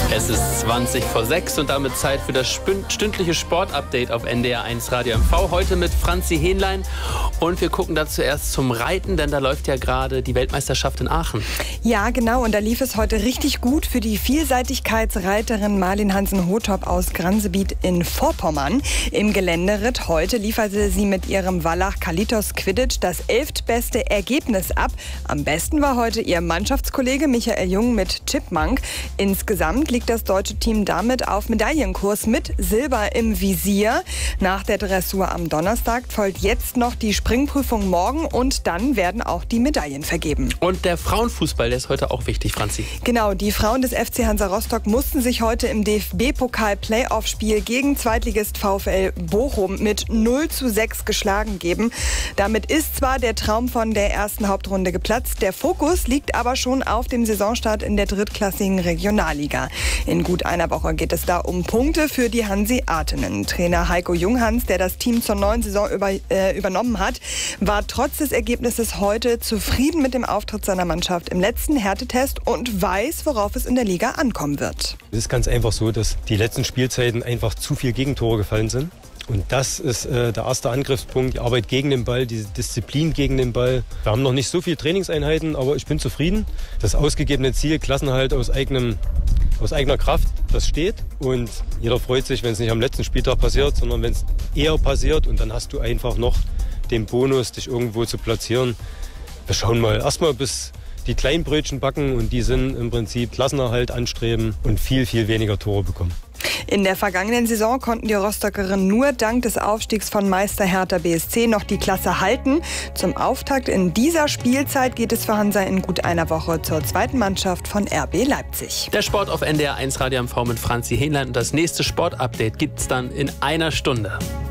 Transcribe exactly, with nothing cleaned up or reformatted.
Es ist zwanzig vor sechs und damit Zeit für das stündliche Sportupdate auf N D R eins Radio M V. Heute mit Franzi Hähnlein und wir gucken da zuerst zum Reiten, denn da läuft ja gerade die Weltmeisterschaft in Aachen. Ja, genau, und da lief es heute richtig gut für die Vielseitigkeitsreiterin Marlin Hansen-Hothop aus Gransebiet in Vorpommern. Im Geländeritt heute lieferte sie mit ihrem Wallach Kalitos Quidditch das elftbeste Ergebnis ab. Am besten war heute ihr Mannschaftskollege Michael Jung mit Chipmunk. Insgesamt liegt das deutsche Team damit auf Medaillenkurs mit Silber im Visier. Nach der Dressur am Donnerstag folgt jetzt noch die Springprüfung morgen und dann werden auch die Medaillen vergeben. Und der Frauenfußball, der ist heute auch wichtig, Franzi. Genau, die Frauen des F C Hansa Rostock mussten sich heute im D F B-Pokal-Playoff-Spiel gegen Zweitligist VfL Bochum mit null zu sechs geschlagen geben. Damit ist zwar der Traum von der ersten Hauptrunde geplatzt, der Fokus liegt aber schon auf dem Saisonstart in der drittklassigen Regionalliga. In gut einer Woche geht es da um Punkte für die Hanseatinnen. Trainer Heiko Junghans, der das Team zur neuen Saison über, äh, übernommen hat, war trotz des Ergebnisses heute zufrieden mit dem Auftritt seiner Mannschaft im letzten Härtetest und weiß, worauf es in der Liga ankommen wird. Es ist ganz einfach so, dass die letzten Spielzeiten einfach zu viel Gegentore gefallen sind. Und das ist äh, der erste Angriffspunkt, die Arbeit gegen den Ball, diese Disziplin gegen den Ball. Wir haben noch nicht so viele Trainingseinheiten, aber ich bin zufrieden. Das ausgegebene Ziel, Klassenerhalt aus, eigenem, aus eigener Kraft, das steht. Und jeder freut sich, wenn es nicht am letzten Spieltag passiert, sondern wenn es eher passiert. Und dann hast du einfach noch den Bonus, dich irgendwo zu platzieren. Wir schauen mal erstmal, bis die kleinen Brötchen backen und die sind im Prinzip Klassenerhalt anstreben und viel, viel weniger Tore bekommen. In der vergangenen Saison konnten die Rostockerinnen nur dank des Aufstiegs von Meister Hertha B S C noch die Klasse halten. Zum Auftakt in dieser Spielzeit geht es für Hansa in gut einer Woche zur zweiten Mannschaft von R B Leipzig. Der Sport auf N D R eins Radio M V mit Franzi Hähnlein und das nächste Sportupdate gibt's dann in einer Stunde.